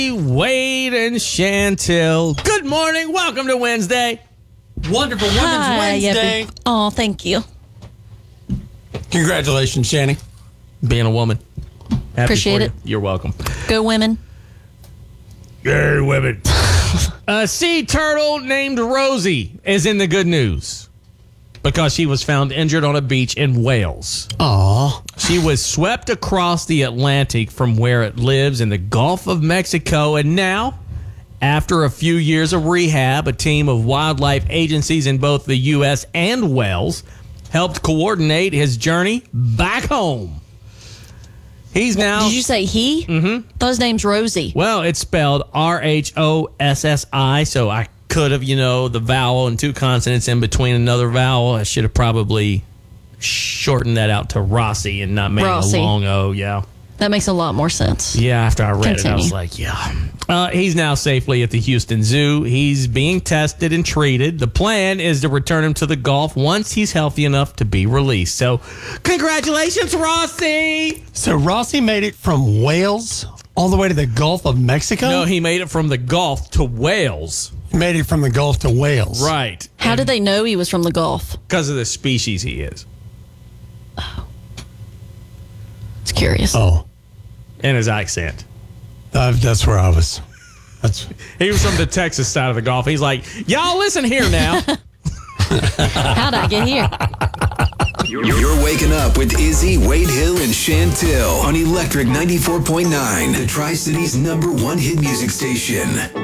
Wade and Chantel. Good morning. Welcome to Wednesday. Wonderful Women's Wednesday. Oh, thank you. Congratulations, Shanny. Being a woman. Happy Appreciate for it. you. You're welcome. Go women. Yay, women. A sea turtle named Rosie is in the good news because she was found injured on a beach in Wales. Aw. She was swept across the Atlantic from where it lives in the Gulf of Mexico, and now, after a few years of rehab, a team of wildlife agencies in both the U.S. and Wales helped coordinate his journey back home. He's now... Did you say he? Mm-hmm. Thought his name's Rosie. Well, it's spelled R-H-O-S-S-I, so I could have, the vowel and two consonants in between another vowel. I should have probably shortened that out to Rossi and not made Rossi. it a long O, yeah. That makes a lot more sense. Yeah, after I read it, I was Continue. like, yeah. He's now safely at the Houston Zoo. He's being tested and treated. The plan is to return him to the Gulf once he's healthy enough to be released. So, congratulations, Rossi! So Rossi made it from Wales all the way to the Gulf of Mexico? No, he made it from the Gulf to Wales. He made it from the Gulf to Wales. Right. How did they know he was from the Gulf? Because of the species he is. It's curious. Oh, And his accent. that's where I was. He was from the Texas side of the Gulf. He's like, y'all listen here now. How'd I get here? You're waking up with Izzy, Wade Hill, and Chantel on Electric 94.9, the Tri-Cities #1 hit music station.